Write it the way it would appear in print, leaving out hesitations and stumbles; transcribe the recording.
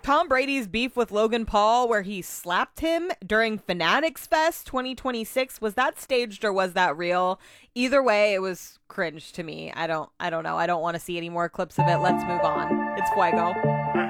Tom Brady's beef with Logan Paul where he slapped him during Fanatics Fest 2026, was that staged or was that real? Either way, it was cringe to me. I don't know. I don't want to see any more clips of it. Let's move on. It's Fuego.